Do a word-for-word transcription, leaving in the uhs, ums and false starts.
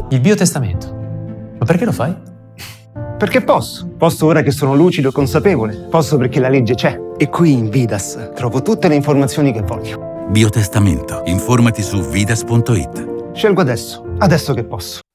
Il biotestamento. Ma perché lo fai? Perché posso. Posso ora che sono lucido e consapevole. Posso perché la legge c'è. E qui in Vidas trovo tutte le informazioni che voglio. Biotestamento. Informati su vidas punto it. Scelgo adesso. Adesso che posso.